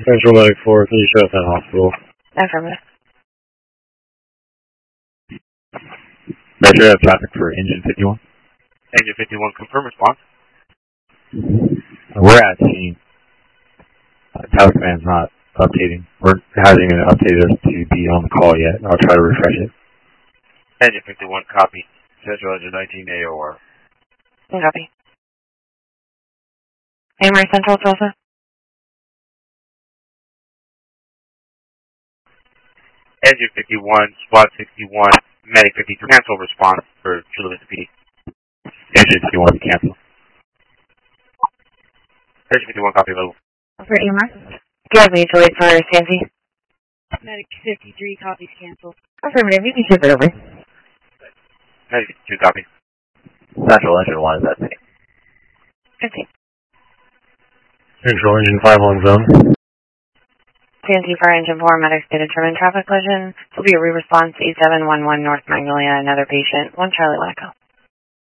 Central Medic 4, can you show us that hospital? Affirmative. Measure of traffic for engine 51. Engine 51, confirm response. We're at scene. Tower Command's not updating. Hasn't even updated us to be on the call yet. I'll try to refresh it. Engine 51, copy. Central Engine 19 AOR. Copy. Amory Central, Tulsa. Engine 51, Squad 61, Medic 53, cancel response for Chula Vista PD. Engine 51, cancel. Engine 51, copy level. For EMR. Drug mutual aid for Sandy. Medic 53, copies canceled. Affirmative, you can ship it over. Medic 52, copy. Central Engine 1 is at scene. 15. Central Engine 5 on zone. CNT for Engine 4, medics to determine traffic collision. This will be a re-response 8711 North Magnolia, another patient. 1 Charlie Wacko.